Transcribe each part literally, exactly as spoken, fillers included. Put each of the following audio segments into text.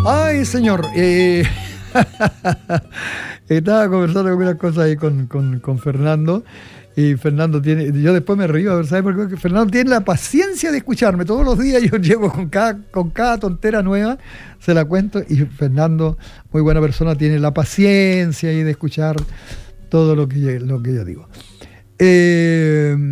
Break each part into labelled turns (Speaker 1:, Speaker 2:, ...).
Speaker 1: Ay, señor. Eh, estaba conversando algunas cosas ahí con, con, con Fernando. Y Fernando tiene, yo después me río, a ver, ¿sabes por qué? Porque Fernando tiene la paciencia de escucharme. Todos los días yo llego con cada, con cada tontera nueva, se la cuento. Y Fernando, muy buena persona, tiene la paciencia ahí de escuchar todo lo que yo, lo que yo digo. Eh,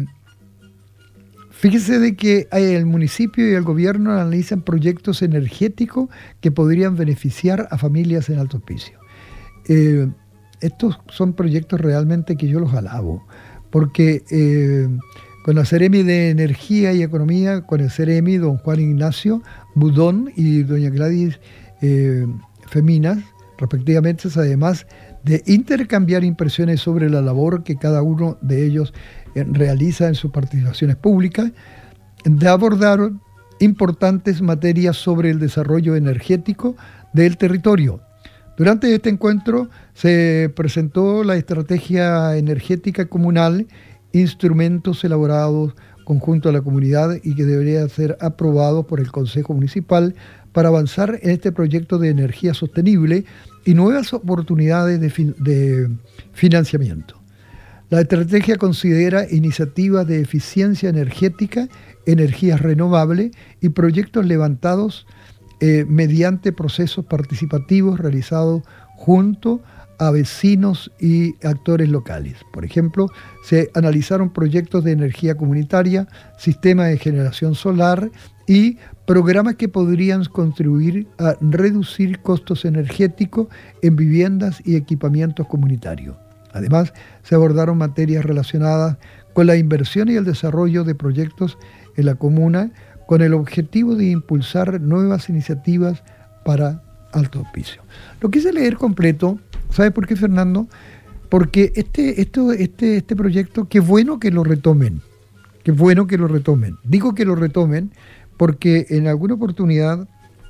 Speaker 1: fíjese de que el municipio y el gobierno analizan proyectos energéticos que podrían beneficiar a familias en Alto Hospicio. Eh, estos son proyectos realmente que yo los alabo. Porque eh, con la Seremi de Energía y Economía, con el Seremi, don Juan Ignacio Budón y doña Gladys eh, Feminas, respectivamente, además de intercambiar impresiones sobre la labor que cada uno de ellos eh, realiza en sus participaciones públicas, de abordar importantes materias sobre el desarrollo energético del territorio. Durante este encuentro se presentó la estrategia energética comunal, instrumentos elaborados conjunto a la comunidad y que debería ser aprobado por el Consejo Municipal para avanzar en este proyecto de energía sostenible y nuevas oportunidades de, fin- de financiamiento. La estrategia considera iniciativas de eficiencia energética, energías renovables y proyectos levantados Eh, mediante procesos participativos realizados junto a vecinos y actores locales. Por ejemplo, se analizaron proyectos de energía comunitaria, sistemas de generación solar y programas que podrían contribuir a reducir costos energéticos en viviendas y equipamientos comunitarios. Además, se abordaron materias relacionadas con la inversión y el desarrollo de proyectos en la comuna, con el objetivo de impulsar nuevas iniciativas para Alto Hospicio. Lo quise leer completo, ¿sabe por qué, Fernando? Porque este, esto, este, este proyecto, qué bueno que lo retomen, qué bueno que lo retomen. Digo que lo retomen porque en alguna oportunidad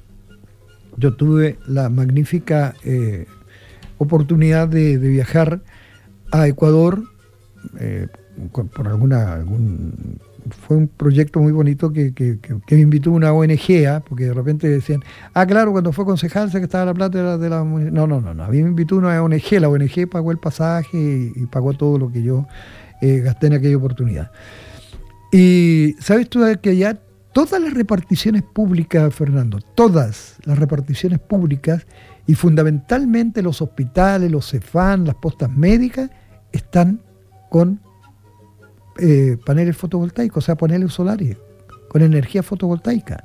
Speaker 1: yo tuve la magnífica eh, oportunidad de, de viajar a Ecuador eh, por alguna... algún fue un proyecto muy bonito que, que, que, que me invitó una O N G, ¿eh? Porque de repente decían, ah, claro, cuando fue concejal se que estaba la plata de la, de la... No, no, no, no, a mí me invitó una O N G, la O N G pagó el pasaje y, y pagó todo lo que yo eh, gasté en aquella oportunidad. Y sabes tú que ya todas las reparticiones públicas, Fernando, todas las reparticiones públicas y fundamentalmente los hospitales, los Cefam, las postas médicas, están con Eh, paneles fotovoltaicos, o sea, paneles solares, con energía fotovoltaica.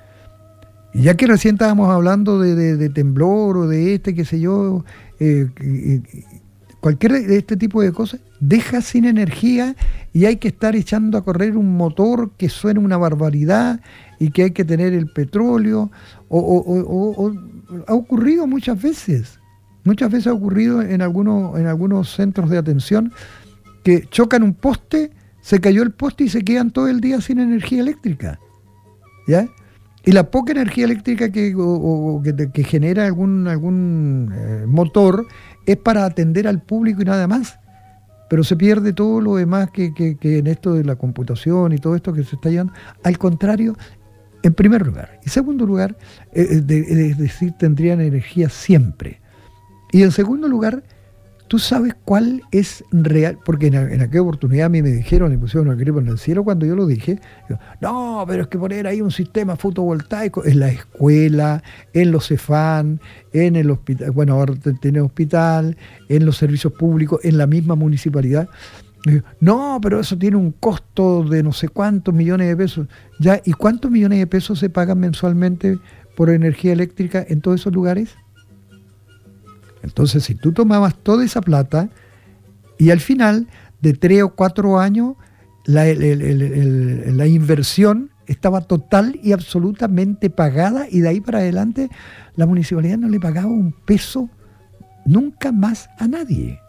Speaker 1: Y ya que recién estábamos hablando de, de, de temblor o de este, qué sé yo, eh, eh, cualquier de este tipo de cosas, deja sin energía y hay que estar echando a correr un motor que suena una barbaridad y que hay que tener el petróleo. O, o, o, o, ha ocurrido muchas veces, muchas veces ha ocurrido en algunos, en algunos centros de atención que chocan un poste, se cayó el poste y se quedan todo el día sin energía eléctrica, ¿ya? Y la poca energía eléctrica que, o, o, que, que genera algún, algún eh, motor es para atender al público y nada más, pero se pierde todo lo demás que, que, que en esto de la computación y todo esto que se está llevando. Al contrario, en primer lugar. En segundo lugar, eh, de, es decir, tendrían energía siempre. Y en segundo lugar, tú sabes cuál es real, porque en, en aquella oportunidad a mí me dijeron, me pusieron el grito en el cielo cuando yo lo dije, yo, no, pero es que poner ahí un sistema fotovoltaico en la escuela, en los Cefam, en el hospital, bueno, ahora tiene hospital, en los servicios públicos, en la misma municipalidad. Yo, no, pero eso tiene un costo de no sé cuántos millones de pesos. Ya, ¿y cuántos millones de pesos se pagan mensualmente por energía eléctrica en todos esos lugares? Entonces, si tú tomabas toda esa plata y al final de tres o cuatro años la, el, el, el, el, la inversión estaba total y absolutamente pagada y de ahí para adelante la municipalidad no le pagaba un peso nunca más a nadie.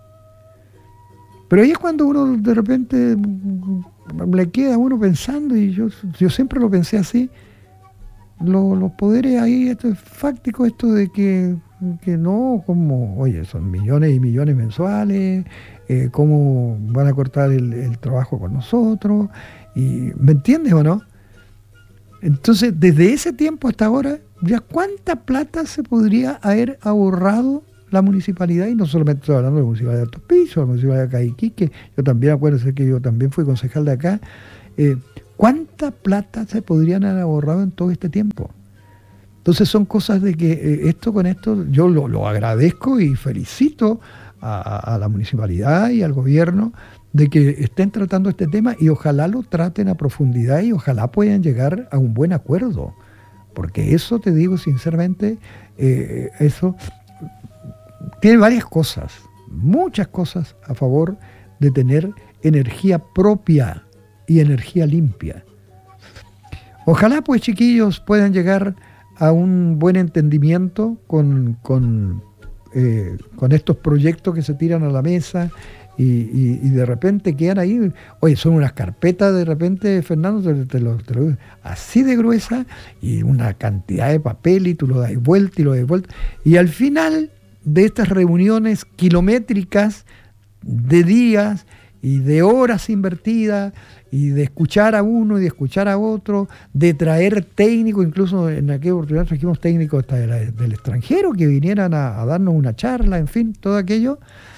Speaker 1: Pero ahí es cuando uno de repente le queda a uno pensando, y yo, yo siempre lo pensé así, lo, los poderes ahí, esto es fáctico, esto de que que no, como, oye, son millones y millones mensuales, eh, cómo van a cortar el, el trabajo con nosotros, y ¿me entiendes o no? Entonces, desde ese tiempo hasta ahora, ya cuánta plata se podría haber ahorrado la municipalidad, y no solamente estoy hablando de la municipalidad de Altos Pisos, la municipalidad de acá de Iquique, yo también acuérdense que yo también fui concejal de acá, eh, cuánta plata se podrían haber ahorrado en todo este tiempo. Entonces son cosas de que eh, esto con esto yo lo, lo agradezco y felicito a, a la municipalidad y al gobierno de que estén tratando este tema, y ojalá lo traten a profundidad y ojalá puedan llegar a un buen acuerdo, porque eso, te digo sinceramente, eh, eso tiene varias cosas, muchas cosas a favor de tener energía propia y energía limpia. Ojalá pues, chiquillos, puedan llegar a un buen entendimiento con, con, eh, con estos proyectos que se tiran a la mesa y, y, y de repente quedan ahí. Oye, son unas carpetas de repente, Fernando, te, te lo, te lo, así de gruesa, y una cantidad de papel, y tú lo das vuelta y lo das vuelta. Y al final de estas reuniones kilométricas de días y de horas invertidas, y de escuchar a uno y de escuchar a otro, de traer técnicos, incluso en aquella oportunidad trajimos técnicos hasta de la, del extranjero que vinieran a, a darnos una charla, en fin, todo aquello,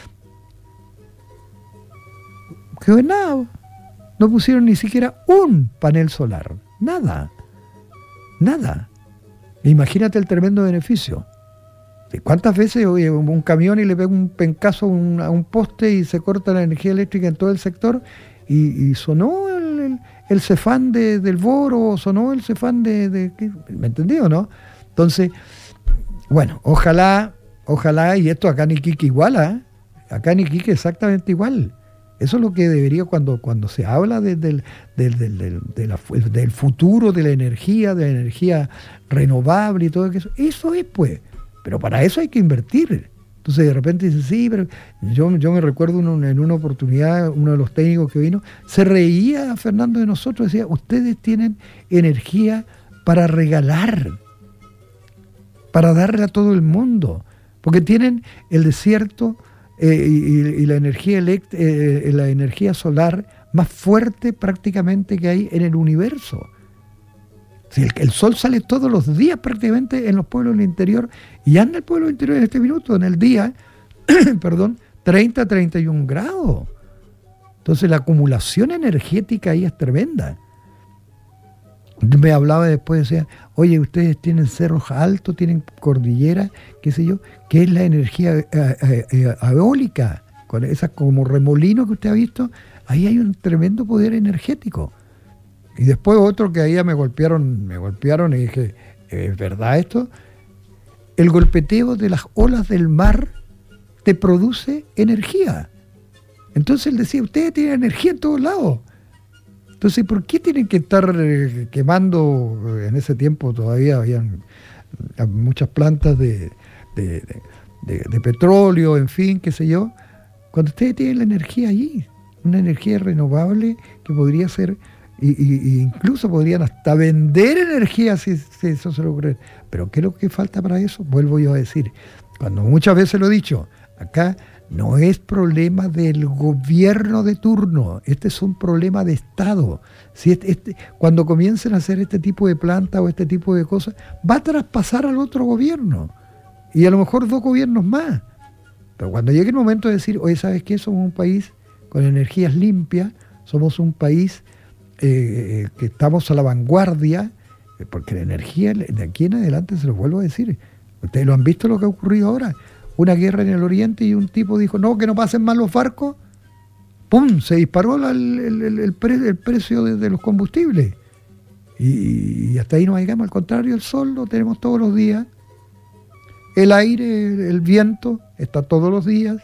Speaker 1: que nada, no pusieron ni siquiera un panel solar, nada, nada. Imagínate el tremendo beneficio. ¿Cuántas veces oye, un camión y le pega un pencazo a un, a un poste y se corta la energía eléctrica en todo el sector? Y, y sonó el, el, el cefán de, del Boro, sonó el cefán de, de... ¿Me entendió, no? Entonces, bueno, ojalá, ojalá, y esto acá en Iquique igual, ¿eh? Acá en Iquique exactamente igual. Eso es lo que debería, cuando, cuando se habla de, del, del, del, del, de la, del futuro de la energía, de la energía renovable y todo eso, eso es pues. Pero para eso hay que invertir. Entonces de repente dice, sí, pero yo, yo me recuerdo uno, en una oportunidad, uno de los técnicos que vino, se reía, Fernando, de nosotros, decía, ustedes tienen energía para regalar, para darle a todo el mundo, porque tienen el desierto eh, y, y la energía elect eh, la energía solar más fuerte prácticamente que hay en el universo. El, el sol sale todos los días prácticamente en los pueblos del interior, y anda el pueblo del interior en este minuto, en el día, perdón, treinta a treinta y un grados. Entonces la acumulación energética ahí es tremenda. Me hablaba después, decía, oye, ustedes tienen cerros altos, tienen cordilleras, qué sé yo, ¿qué es la energía eh, eh, eh, eólica? Con esas como remolinos que usted ha visto, ahí hay un tremendo poder energético. Y después otro que ahí ya me golpearon, me golpearon y dije, ¿es verdad esto? El golpeteo de las olas del mar te produce energía. Entonces él decía, ustedes tienen energía en todos lados. Entonces, ¿por qué tienen que estar eh, quemando? En ese tiempo todavía habían muchas plantas de, de, de, de, de petróleo, en fin, qué sé yo. Cuando ustedes tienen la energía allí, una energía renovable que podría ser... Y, y, y incluso podrían hasta vender energía si, si eso se lo creen. Pero ¿qué es lo que falta para eso? Vuelvo yo a decir, cuando muchas veces lo he dicho, acá no es problema del gobierno de turno, este es un problema de Estado. Si este, este, cuando comiencen a hacer este tipo de plantas o este tipo de cosas, va a traspasar al otro gobierno, y a lo mejor dos gobiernos más. Pero cuando llegue el momento de decir, oye, ¿sabes qué? Somos un país con energías limpias, somos un país... Eh, que estamos a la vanguardia, porque la energía de aquí en adelante, se lo vuelvo a decir, ustedes lo han visto lo que ha ocurrido ahora, una guerra en el oriente y un tipo dijo, no, que no pasen más los barcos, ¡pum!, se disparó la, el, el, el, pre, el precio de, de los combustibles, y, y hasta ahí no llegamos. Al contrario, el sol lo tenemos todos los días, el aire, el, el viento está todos los días,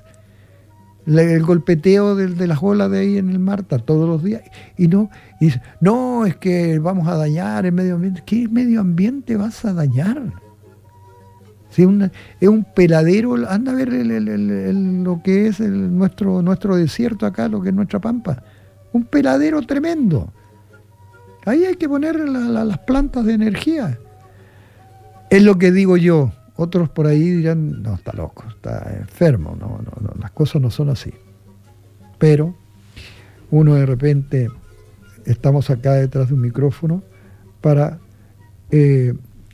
Speaker 1: el golpeteo de, de las olas de ahí en el mar está todos los días, y no, y dice, no, es que vamos a dañar el medio ambiente. ¿Qué medio ambiente vas a dañar? Si una, es un peladero, anda a ver el, el, el, el, lo que es el, nuestro, nuestro desierto acá, lo que es nuestra pampa, un peladero tremendo. Ahí hay que poner la, la, las plantas de energía. Es lo que digo yo. Otros por ahí dirán, no, está loco, está enfermo, no, no, no, las cosas no son así. Pero uno de repente, estamos acá detrás de un micrófono para eh,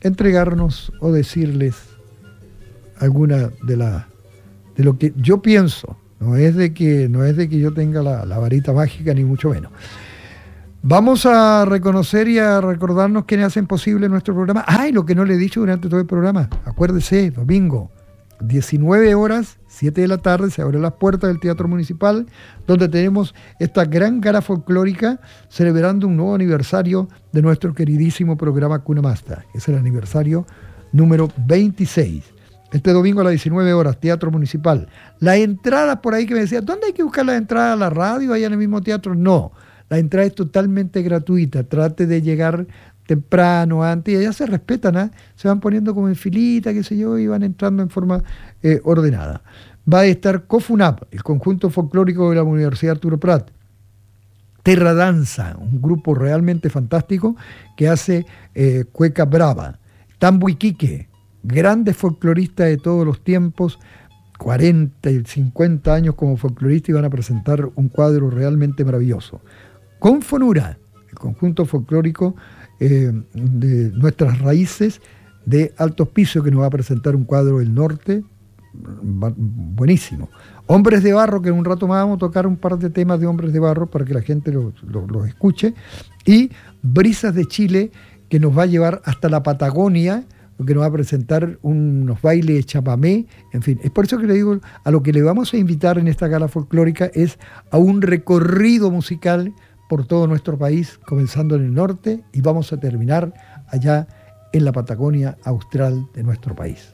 Speaker 1: entregarnos o decirles alguna de la de lo que yo pienso. No es de que, no es de que yo tenga la, la varita mágica, ni mucho menos. Vamos a reconocer y a recordarnos quienes hacen posible nuestro programa. ¡Ay! Lo que no le he dicho durante todo el programa. Acuérdese, domingo, diecinueve horas, siete de la tarde, se abren las puertas del Teatro Municipal, donde tenemos esta gran gala folclórica celebrando un nuevo aniversario de nuestro queridísimo programa Hakuna Matata. Es el aniversario número veintiséis. Este domingo a las diecinueve horas, Teatro Municipal. La entrada, por ahí que me decía, ¿dónde hay que buscar la entrada a la radio, allá en el mismo teatro? No, la entrada es totalmente gratuita. Trate de llegar temprano, antes, y allá se respetan, ¿eh? Se van poniendo como en filita, qué sé yo, y van entrando en forma eh, ordenada. Va a estar COFUNAP, el conjunto folclórico de la Universidad Arturo Prat. Terra Danza, un grupo realmente fantástico que hace eh, cueca brava. Tambo Iquique, grandes folcloristas de todos los tiempos, cuarenta y cincuenta años como folcloristas, y van a presentar un cuadro realmente maravilloso. Confonura, el conjunto folclórico eh, de nuestras raíces de Alto Hospicio, que nos va a presentar un cuadro del norte buenísimo. Hombres de Barro, que en un rato más vamos a tocar un par de temas de Hombres de Barro para que la gente los lo, lo escuche, y Brisas de Chile, que nos va a llevar hasta la Patagonia, que nos va a presentar unos bailes de chapamé, en fin. Es por eso que le digo, a lo que le vamos a invitar en esta gala folclórica es a un recorrido musical por todo nuestro país, comenzando en el norte, y vamos a terminar allá en la Patagonia austral de nuestro país.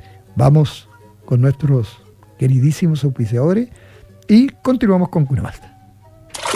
Speaker 1: Vamos con nuestros queridísimos auspiciadores y continuamos con Hakuna Matata.